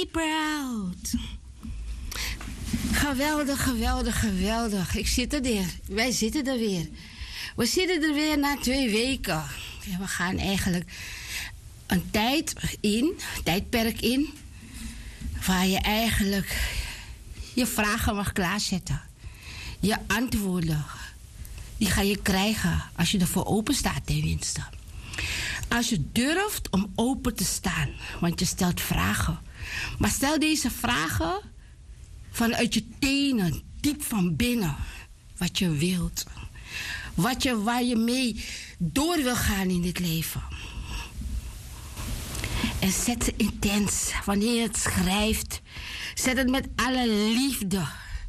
be proud. Geweldig, geweldig, geweldig. Ik zit er weer. Wij zitten er weer. We zitten er weer na 2 weken. En we gaan eigenlijk een tijdperk in, waar je eigenlijk je vragen mag klaarzetten. Je antwoorden, die ga je krijgen als je ervoor open staat tenminste. Als je durft om open te staan, want je stelt vragen. Maar stel deze vragen vanuit je tenen, diep van binnen. Wat je wilt. Waar je mee door wil gaan in dit leven. En zet ze intens. Wanneer je het schrijft, zet het met alle liefde.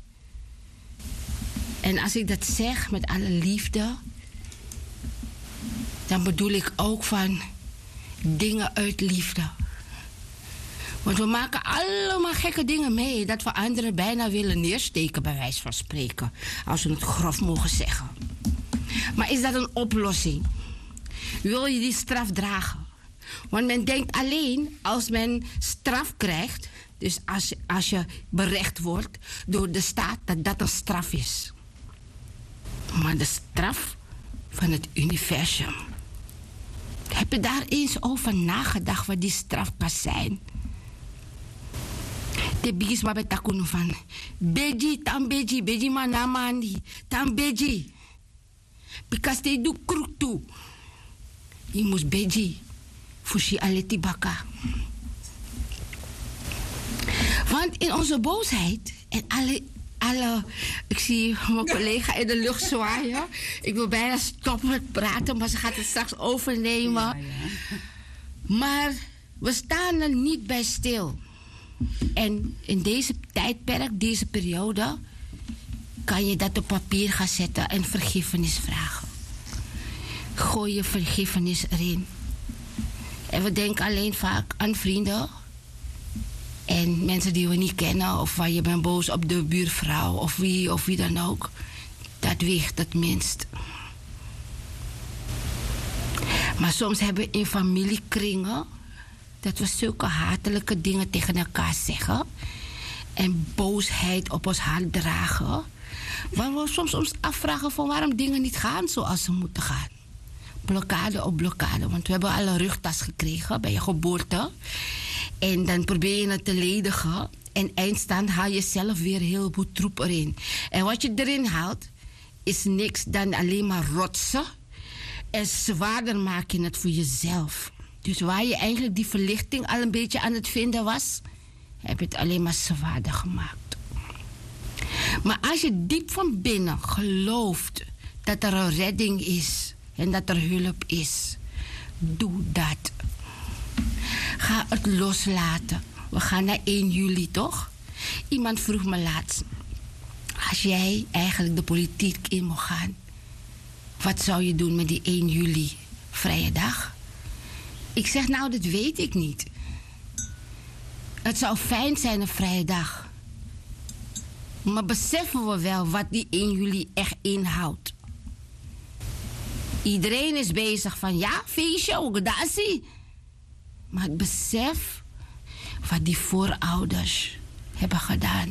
En als ik dat zeg met alle liefde, dan bedoel ik ook van dingen uit liefde. Want we maken allemaal gekke dingen mee, dat we anderen bijna willen neersteken, bij wijze van spreken. Als we het grof mogen zeggen. Maar is dat een oplossing? Wil je die straf dragen? Want men denkt alleen als men straf krijgt, dus als je berecht wordt door de staat, dat dat een straf is. Maar de straf van het universum. Heb je daar eens over nagedacht wat die straf kan zijn? De bigis maar betakunu van beji, tam beji manamandi, tam beji. Because they do kruk toe. Je moest beji, fushi aleti baka. Want in onze boosheid en alle, ik zie mijn collega in de lucht zwaaien. Ik wil bijna stoppen met praten, maar ze gaat het straks overnemen. Ja. Maar we staan er niet bij stil. En in deze tijdperk, deze periode, kan je dat op papier gaan zetten en vergiffenis vragen. Gooi je vergiffenis erin. En we denken alleen vaak aan vrienden. En mensen die we niet kennen, of waar je bent boos op de buurvrouw, of wie dan ook. Dat weegt het minst. Maar soms hebben we in familiekringen dat we zulke hatelijke dingen tegen elkaar zeggen. En boosheid op ons hart dragen. Waar we soms ons afvragen van waarom dingen niet gaan zoals ze moeten gaan. Blokkade op blokkade. Want we hebben al een rugtas gekregen bij je geboorte. En dan probeer je het te ledigen. En eindstand haal je zelf weer heel veel troep erin. En wat je erin haalt, is niks dan alleen maar rotsen. En zwaarder maak je het voor jezelf. Dus waar je eigenlijk die verlichting al een beetje aan het vinden was, heb je het alleen maar zwaarder gemaakt. Maar als je diep van binnen gelooft dat er een redding is en dat er hulp is, doe dat. Ga het loslaten. We gaan naar 1 juli, toch? Iemand vroeg me laatst, als jij eigenlijk de politiek in mocht gaan, wat zou je doen met die 1 juli vrije dag? Ik zeg, nou, dat weet ik niet. Het zou fijn zijn, een vrije dag. Maar beseffen we wel wat die 1 juli echt inhoudt? Iedereen is bezig van, ja, feestje, ogedasi. Maar het besef wat die voorouders hebben gedaan.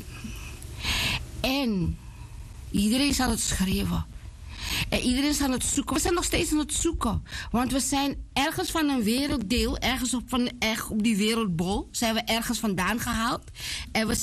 En iedereen zal het schreeuwen. En iedereen is aan het zoeken. We zijn nog steeds aan het zoeken. Want we zijn ergens van een werelddeel, ergens op die wereldbol, zijn we ergens vandaan gehaald. En we